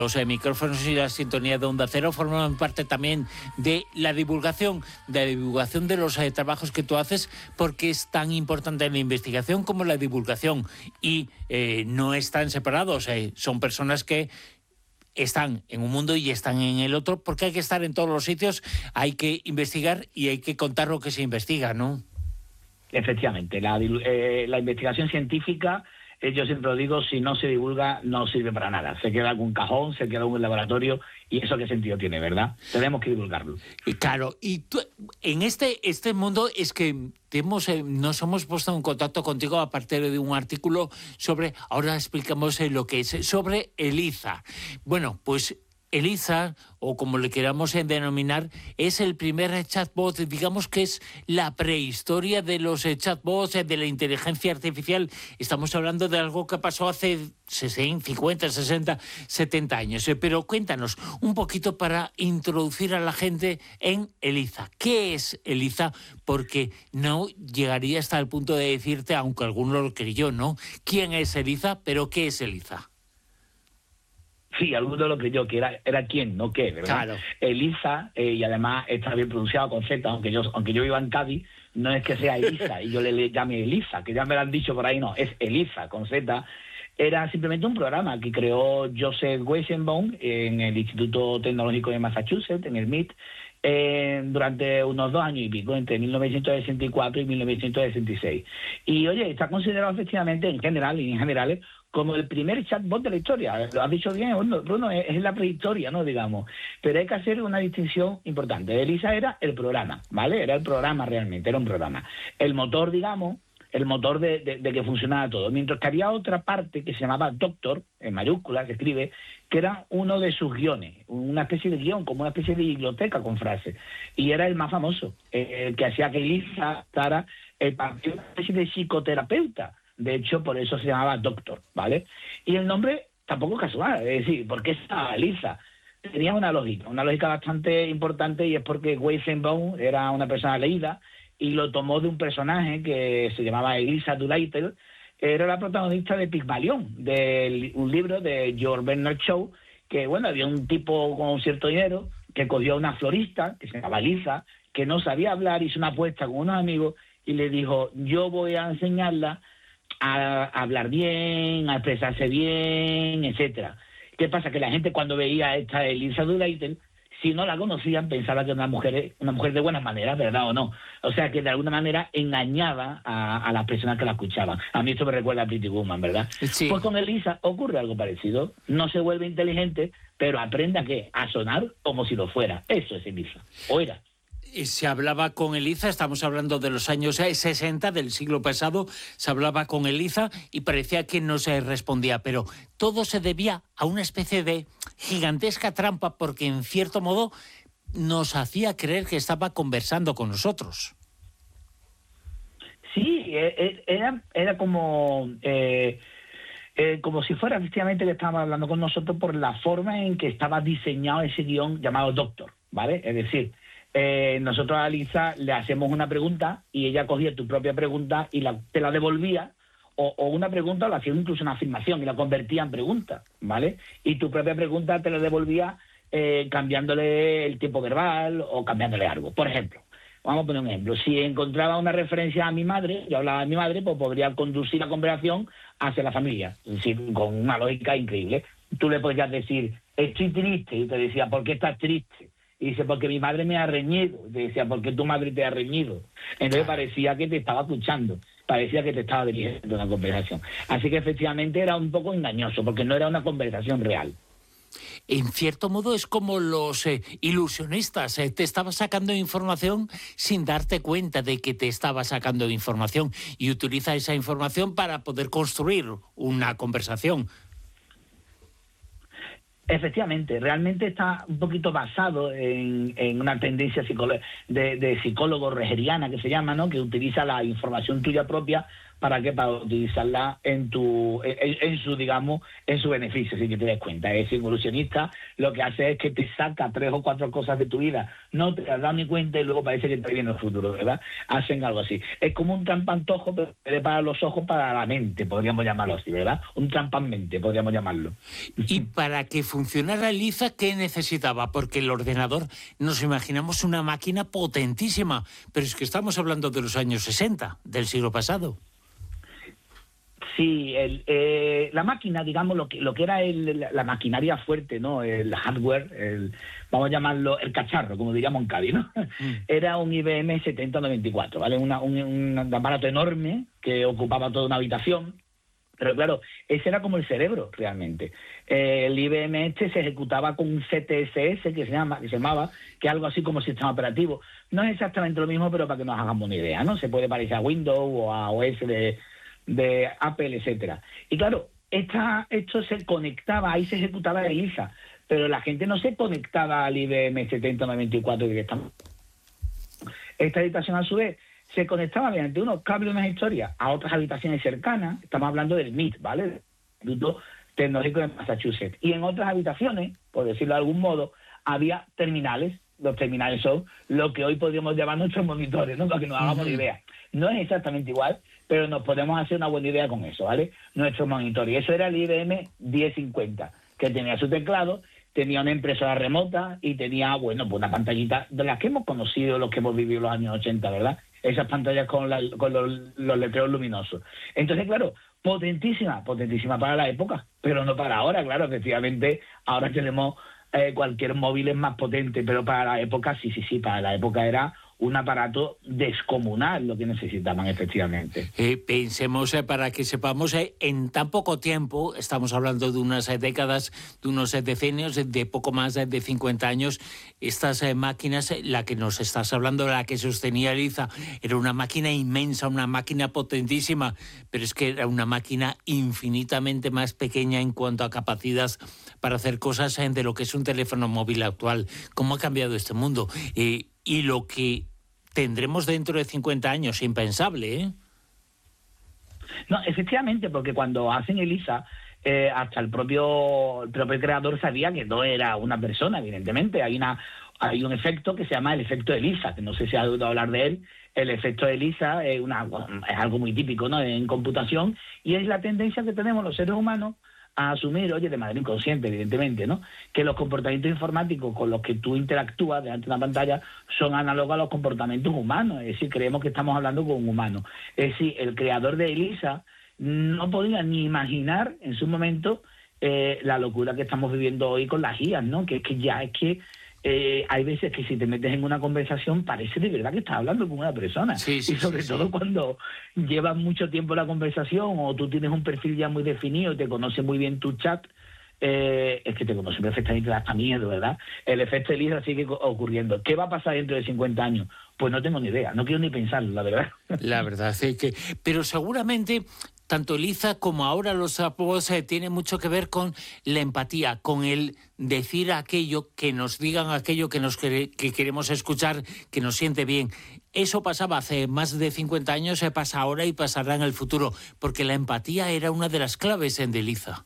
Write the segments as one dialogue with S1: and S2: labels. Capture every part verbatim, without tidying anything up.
S1: Los eh, micrófonos y la sintonía de Onda Cero forman parte también de la divulgación, de la divulgación de los eh, trabajos que tú haces, porque es tan importante la investigación como la divulgación y eh, no están separados, eh, son personas que están en un mundo y están en el otro, porque hay que estar en todos los sitios, hay que investigar y hay que contar lo que se investiga, ¿no?
S2: Efectivamente, la, eh, la investigación científica, eh, yo siempre lo digo, si no se divulga no sirve para nada. Se queda en un cajón, se queda en un laboratorio, y eso qué sentido tiene, ¿verdad? Tenemos que divulgarlo.
S1: Y claro, y tú, en este, este mundo es que te hemos, eh, nos hemos puesto en contacto contigo a partir de un artículo sobre, ahora explicamos eh, lo que es, sobre ELIZA. Bueno, pues ELIZA, o como le queramos denominar, es el primer chatbot, digamos que es la prehistoria de los chatbots, de la inteligencia artificial. Estamos hablando de algo que pasó hace sesenta, cincuenta, sesenta, setenta años. Pero cuéntanos un poquito para introducir a la gente en ELIZA. ¿Qué es ELIZA? Porque no llegaría hasta el punto de decirte, aunque alguno lo creyó, ¿no? ¿Quién es ELIZA? Pero ¿qué es ELIZA?
S2: Sí, alguno lo creyó, que era, era quién, no qué, ¿verdad?
S1: Claro.
S2: ELIZA, eh, y además está bien pronunciado con Z, aunque yo aunque yo viva en Cádiz, no es que sea ELIZA y yo le, le llame ELIZA, que ya me lo han dicho por ahí, no, es ELIZA con Z. Era simplemente un programa que creó Joseph Weizenbaum en el Instituto Tecnológico de Massachusetts, en el M I T, eh, durante unos dos años y pico, entre mil novecientos sesenta y cuatro y mil novecientos sesenta y seis. Y oye, está considerado efectivamente en general y en generales como el primer chatbot de la historia. Lo has dicho bien, Bruno, es, es la prehistoria, ¿no? Digamos. Pero hay que hacer una distinción importante. ELIZA era el programa, ¿vale? Era el programa realmente, era un programa. El motor, digamos, el motor de, de, de que funcionaba todo. Mientras que había otra parte que se llamaba Doctor, en mayúsculas, que escribe, que era uno de sus guiones, una especie de guión, como una especie de biblioteca con frases. Y era el más famoso, el que hacía que ELIZA estara el papel, una especie de psicoterapeuta. De hecho, por eso se llamaba Doctor, ¿vale? Y el nombre tampoco es casual, es decir, ¿por qué estaba ELIZA? Tenía una lógica, una lógica bastante importante, y es porque Weizenbaum era una persona leída y lo tomó de un personaje que se llamaba Eliza Doolittle. Era la protagonista de Pigmalión, de un libro de George Bernard Shaw, que, bueno, había un tipo con un cierto dinero que cogió a una florista, que se llamaba Eliza, que no sabía hablar, hizo una apuesta con unos amigos y le dijo, yo voy a enseñarla a hablar bien, a expresarse bien, etcétera. ¿Qué pasa? Que la gente cuando veía a esta Eliza Doolittle, si no la conocían, pensaba que era una mujer, una mujer de buenas maneras, ¿verdad o no? O sea, que de alguna manera engañaba a, a las personas que la escuchaban. A mí esto me recuerda a Pretty Woman, ¿verdad?
S1: Sí.
S2: Pues con ELIZA ocurre algo parecido. No se vuelve inteligente, pero aprende a qué, a sonar como si lo fuera. Eso es ELIZA. O era.
S1: Se hablaba con ELIZA, estamos hablando de los años sesenta del siglo pasado, se hablaba con ELIZA y parecía que no se respondía, pero todo se debía a una especie de gigantesca trampa, porque en cierto modo nos hacía creer que estaba conversando con nosotros.
S2: Sí, era, era como... Eh... Eh, como si fuera efectivamente que estaba hablando con nosotros por la forma en que estaba diseñado ese guión llamado Doctor, ¿vale? Es decir, eh, nosotros a ELIZA le hacemos una pregunta y ella cogía tu propia pregunta y la, te la devolvía, o, o una pregunta, o la hacía incluso una afirmación y la convertía en pregunta, ¿vale? Y tu propia pregunta te la devolvía eh, cambiándole el tiempo verbal o cambiándole algo. Por ejemplo, vamos a poner un ejemplo. Si encontraba una referencia a mi madre, yo hablaba de mi madre, pues podría conducir la conversación hacia la familia, es decir, con una lógica increíble. Tú le podrías decir, estoy triste, y te decía, ¿por qué estás triste? Y dice, porque mi madre me ha reñido. Y te decía, ¿por qué tu madre te ha reñido? Entonces parecía que te estaba escuchando, parecía que te estaba dirigiendo una conversación. Así que efectivamente era un poco engañoso, porque no era una conversación real.
S1: En cierto modo es como los eh, ilusionistas, eh, te estaba sacando información sin darte cuenta de que te estaba sacando información, y utiliza esa información para poder construir una conversación.
S2: Efectivamente, realmente está un poquito basado en, en una tendencia de, de psicólogo rogeriana que se llama, ¿no? Que utiliza la información tuya propia ¿para qué? Para utilizarla en tu, en, en su, digamos, en su beneficio, sin que te des cuenta. Es involucionista, lo que hace es que te saca tres o cuatro cosas de tu vida, no te has dado ni cuenta y luego parece que está viendo el futuro, ¿verdad? Hacen algo así. Es como un trampantojo, pero para los ojos, para la mente, podríamos llamarlo así, ¿verdad? Un trampanmente, podríamos llamarlo.
S1: Y para que funcionara Eliza, ¿qué necesitaba? Porque el ordenador, nos imaginamos una máquina potentísima, pero es que estamos hablando de los años sesenta, del siglo pasado.
S2: Sí, el, eh, la máquina, digamos, lo que, lo que era el, la, la maquinaria fuerte, ¿no? El hardware, el, vamos a llamarlo el cacharro, como diríamos en Cádiz, ¿no? Mm. Era un I B M setenta noventa y cuatro, ¿vale? Una, un, un aparato enorme que ocupaba toda una habitación. Pero claro, ese era como el cerebro, realmente. Eh, el I B M este se ejecutaba con un C T S S, que se, llama, que se llamaba, que es algo así como sistema operativo. No es exactamente lo mismo, pero para que nos hagamos una idea, ¿no? Se puede parecer a Windows o a O S de... de Apple, etcétera. Y claro, esta, esto se conectaba, ahí se ejecutaba Eliza, pero la gente no se conectaba al I B M setenta noventa y cuatro directamente. Esta habitación, a su vez, se conectaba mediante unos cables, unas historias, a otras habitaciones cercanas. Estamos hablando del M I T, ¿vale? El Instituto Tecnológico de Massachusetts. Y en otras habitaciones, por decirlo de algún modo, había terminales. Los terminales son lo que hoy podríamos llamar nuestros monitores, ¿no? Para que nos hagamos una idea. No es exactamente igual, pero nos podemos hacer una buena idea con eso, ¿vale? Nuestros monitores. Y eso era el I B M diez cincuenta, que tenía su teclado, tenía una impresora remota y tenía, bueno, pues una pantallita de las que hemos conocido, los que hemos vivido los años ochenta, ¿verdad? Esas pantallas con, la, con los, los letreros luminosos. Entonces, claro, potentísima, potentísima para la época, pero no para ahora, claro, efectivamente, ahora tenemos eh, cualquier móvil es más potente, pero para la época, sí, sí, sí, para la época era un aparato descomunal lo que necesitaban, efectivamente.
S1: Eh, pensemos, eh, para que sepamos, eh, en tan poco tiempo, estamos hablando de unas eh, décadas, de unos eh, decenios, eh, de poco más eh, de cincuenta años, estas eh, máquinas, eh, la que nos estás hablando, la que sostenía Eliza, era una máquina inmensa, una máquina potentísima, pero es que era una máquina infinitamente más pequeña en cuanto a capacidad para hacer cosas eh, de lo que es un teléfono móvil actual. ¿Cómo ha cambiado este mundo? Eh, y lo que tendremos dentro de cincuenta años, impensable, ¿eh?
S2: No, efectivamente, porque cuando hacen Eliza, eh, hasta el propio, el propio creador sabía que no era una persona, evidentemente. Hay una hay un efecto que se llama el efecto Eliza, que no sé si ha oído hablar de él. El efecto Eliza es, una, es algo muy típico, ¿no?, en computación, y es la tendencia que tenemos los seres humanos a asumir, oye, de manera inconsciente, evidentemente, ¿no?, que los comportamientos informáticos con los que tú interactúas delante de una pantalla son análogos a los comportamientos humanos, es decir, creemos que estamos hablando con un humano. Es decir, el creador de Eliza no podía ni imaginar en su momento eh, la locura que estamos viviendo hoy con las I As, ¿no?, que es que ya es que Eh, hay veces que si te metes en una conversación parece de verdad que estás hablando con una persona.
S1: Sí, sí,
S2: y sobre
S1: sí,
S2: todo
S1: sí.
S2: cuando llevas mucho tiempo la conversación o tú tienes un perfil ya muy definido y te conoce muy bien tu chat, eh, es que te conoce perfectamente, da hasta miedo, ¿verdad? El efecto Eliza sigue ocurriendo. ¿Qué va a pasar dentro de cincuenta años? Pues no tengo ni idea, no quiero ni pensarlo, la verdad.
S1: La verdad es que... Pero seguramente tanto Eliza como ahora los apodos eh, tienen mucho que ver con la empatía, con el decir aquello, que nos digan aquello que, nos que, que queremos escuchar, que nos siente bien. Eso pasaba hace más de cincuenta años, se pasa ahora y pasará en el futuro, porque la empatía era una de las claves en Eliza.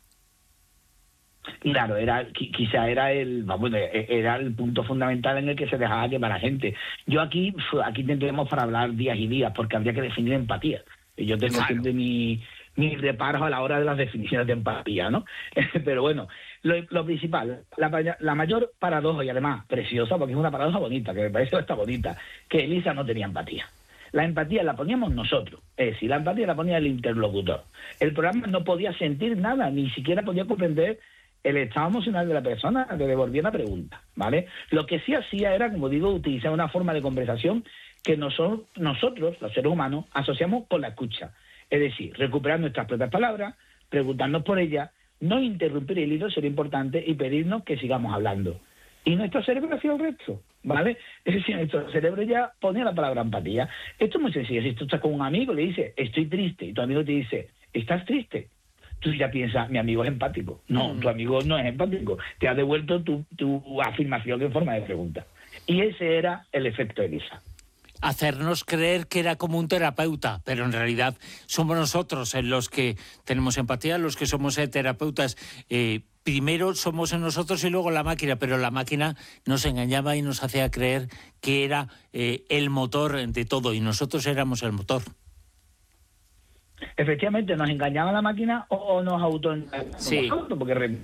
S2: Claro, era quizá era el vamos, era el punto fundamental en el que se dejaba llevar a la gente. Yo aquí aquí tendremos para hablar días y días, porque habría que definir empatía. Yo tengo
S1: Claro.
S2: siempre mi, mis reparos a la hora de las definiciones de empatía, ¿no? Pero bueno, lo, lo principal, la, la mayor paradoja, y además preciosa, porque es una paradoja bonita, que me parece que está bonita, que Eliza no tenía empatía. La empatía la poníamos nosotros, es decir, la empatía la ponía el interlocutor. El programa no podía sentir nada, ni siquiera podía comprender el estado emocional de la persona que devolvía la pregunta, ¿vale? Lo que sí hacía era, como digo, utilizar una forma de conversación que nosotros, nosotros, los seres humanos, asociamos con la escucha. Es decir, recuperar nuestras propias palabras, preguntarnos por ellas, no interrumpir el hilo, sería importante, y pedirnos que sigamos hablando. Y nuestro cerebro hacía el resto, ¿vale? Es decir, nuestro cerebro ya ponía la palabra empatía. Esto es muy sencillo. Si tú estás con un amigo y le dices, estoy triste, y tu amigo te dice, ¿estás triste? Tú ya piensas, mi amigo es empático. No, tu amigo no es empático. Te ha devuelto tu, tu afirmación en forma de pregunta. Y ese era el efecto Eliza.
S1: hacernos creer que era como un terapeuta, pero en realidad somos nosotros en los que tenemos empatía, los que somos eh, terapeutas. Eh, primero somos en nosotros y luego la máquina, pero la máquina nos engañaba y nos hacía creer que era eh, el motor de todo y nosotros éramos el motor.
S2: Efectivamente, nos engañaba la máquina o nos autoengañamos
S1: sí.
S2: nosotros, porque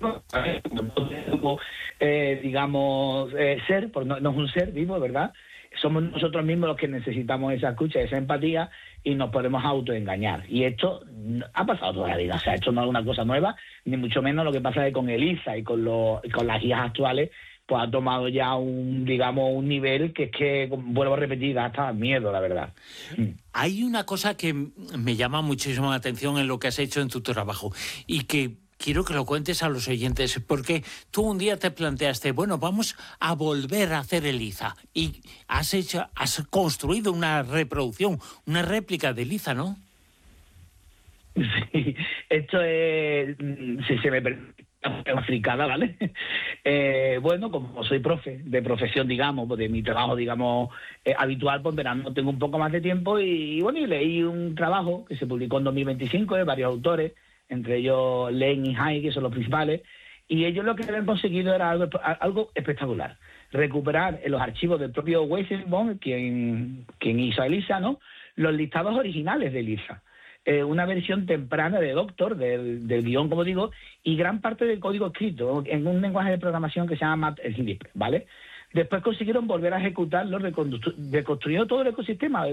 S2: eh, digamos, eh, ser, pues no, no es un ser vivo, ¿verdad? Somos nosotros mismos los que necesitamos esa escucha, esa empatía, y nos podemos autoengañar. Y esto ha pasado toda la vida, o sea, esto no es una cosa nueva, ni mucho menos. Lo que pasa es que con Elisa y con, los, y con las guías actuales, pues ha tomado ya un, digamos, un nivel que es que, vuelvo a repetir, da hasta miedo, la verdad.
S1: Hay una cosa que me llama muchísimo la atención en lo que has hecho en tu trabajo y que quiero que lo cuentes a los oyentes, porque tú un día te planteaste, bueno, vamos a volver a hacer Elisa, y has hecho, has construido una reproducción, una réplica de Elisa, ¿no?
S2: Sí, esto es, si se me permite, una fricada, ¿vale? Eh, bueno, como soy profe, de profesión, digamos, de mi trabajo, digamos, eh, habitual, pues verano tengo un poco más de tiempo y, y bueno, y leí un trabajo que se publicó en dos mil veinticinco de varios autores, entre ellos Len y Hai, que son los principales, y ellos lo que habían conseguido era algo, algo espectacular: recuperar en los archivos del propio Weizenbaum, quien, quien hizo a Elisa, ¿no?, los listados originales de Elisa. Eh, una versión temprana de Doctor, del, del guión, como digo, y gran parte del código escrito en un lenguaje de programación que se llama Matplotlib, ¿vale? Después consiguieron volver a ejecutarlo, reconstruyendo todo el ecosistema,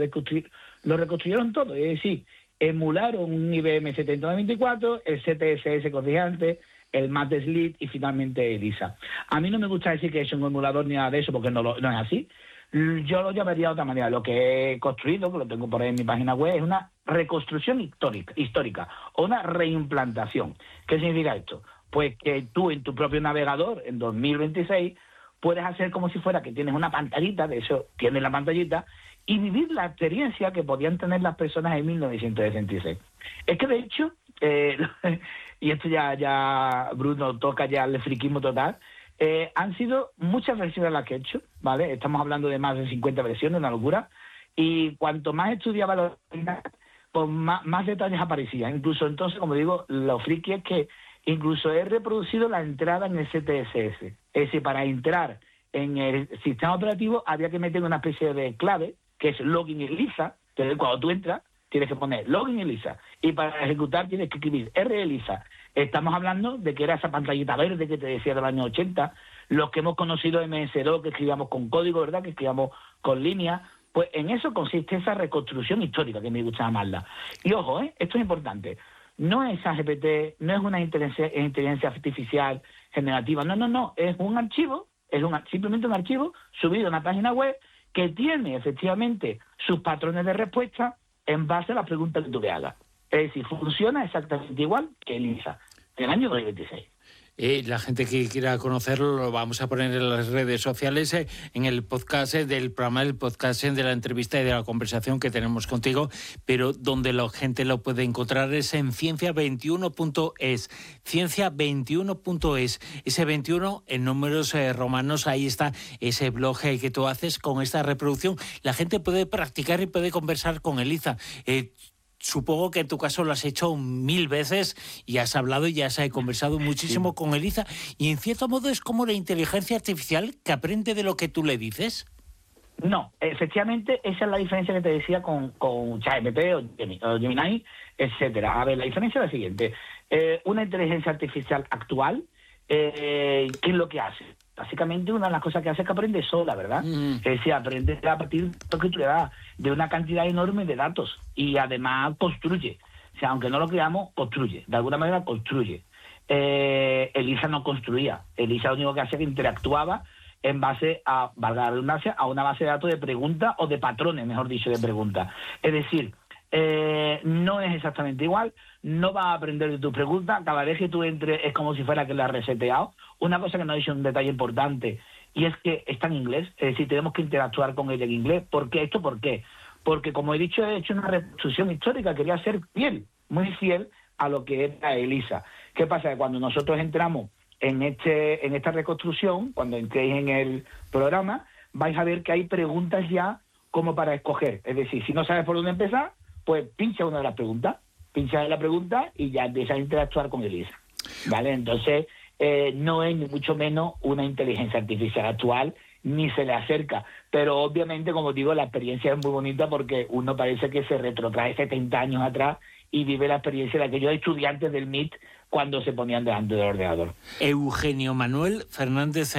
S2: lo reconstruyeron todo, es decir, emularon un I B M setenta noventa y cuatro, el C T S S corrigiente, el Matplotlib y finalmente Elisa. A mí no me gusta decir que es un emulador ni nada de eso, porque no, lo, no es así. Yo lo llamaría de otra manera. Lo que he construido, que lo tengo por ahí en mi página web, es una reconstrucción histórica, histórica o una reimplantación. ¿Qué significa esto? Pues que tú en tu propio navegador, en dos mil veintiséis, puedes hacer como si fuera que tienes una pantallita, de eso tienes la pantallita, y vivir la experiencia que podían tener las personas en mil novecientos sesenta y seis. Es que de hecho, eh, y esto ya, ya Bruno toca ya el friquismo total, Eh, han sido muchas versiones las que he hecho, ¿vale? Estamos hablando de más de cincuenta versiones, una locura, y cuanto más estudiaba los pues más, más detalles aparecían. Incluso entonces, como digo, lo friki es que incluso he reproducido la entrada en el C T S S. Es decir, para entrar en el sistema operativo había que meter una especie de clave, que es login Elisa. Entonces, cuando tú entras, tienes que poner login Elisa, y para ejecutar tienes que escribir R Elisa. Estamos hablando de que era esa pantallita verde que te decía del año ochenta, los que hemos conocido M S dos, que escribíamos con código, ¿verdad?, que escribíamos con líneas. Pues en eso consiste esa reconstrucción histórica, que me gusta llamarla. Y ojo, ¿eh?, esto es importante, no es A G P T, no es una inteligencia, inteligencia artificial generativa, no, no, no, es un archivo, es un, simplemente un archivo subido a una página web que tiene efectivamente sus patrones de respuesta en base a las preguntas que tú le hagas. Es decir, funciona exactamente igual que Elisa, del año dos mil veintiséis.
S1: Eh, la gente que quiera conocerlo lo vamos a poner en las redes sociales, eh, en el podcast eh, del programa, el podcast eh, de la entrevista y de la conversación que tenemos contigo, pero donde la gente lo puede encontrar es en ciencia veintiuno punto es, ciencia veintiuno punto es, ese veintiuno en números eh, romanos, ahí está ese blog eh, que tú haces con esta reproducción. La gente puede practicar y puede conversar con Elisa. Eh, Supongo que en tu caso lo has hecho mil veces y has hablado y ya has conversado muchísimo sí. con Elisa, y en cierto modo es como la inteligencia artificial que aprende de lo que tú le dices.
S2: No, efectivamente esa es la diferencia que te decía con, con ChatGPT o Gemini, etcétera. A ver, la diferencia es la siguiente. Eh, una inteligencia artificial actual, eh, ¿qué es lo que hace? Básicamente una de las cosas que hace es que aprende sola, ¿verdad? Mm. Es decir, aprende a partir de lo que tú le das, de una cantidad enorme de datos, y además construye. O sea, aunque no lo creamos, construye. De alguna manera construye. Eh, Elisa no construía. Elisa lo único que hacía es que interactuaba en base a, valga la redundancia, a una base de datos de preguntas o de patrones, mejor dicho, de preguntas. Es decir, eh, no es exactamente igual, no va a aprender de tus preguntas, cada vez que tú entres es como si fuera que la has reseteado. Una cosa que no he dicho, un detalle importante, y es que está en inglés, es decir, tenemos que interactuar con ella en inglés. ¿Por qué esto? ¿Por qué? Porque, como he dicho, he hecho una reconstrucción histórica, quería ser fiel, muy fiel a lo que era Elisa. ¿Qué pasa? Que cuando nosotros entramos en este en esta reconstrucción, cuando entréis en el programa, vais a ver que hay preguntas ya como para escoger. Es decir, si no sabes por dónde empezar, pues pincha una de las preguntas, pincha en la pregunta y ya empiezas a interactuar con Elisa, ¿vale? Entonces, eh, no es ni mucho menos una inteligencia artificial actual, ni se le acerca. Pero obviamente, como digo, la experiencia es muy bonita porque uno parece que se retrotrae setenta años atrás y vive la experiencia de aquellos estudiantes del M I T cuando se ponían delante del ordenador.
S1: Eugenio Manuel Fernández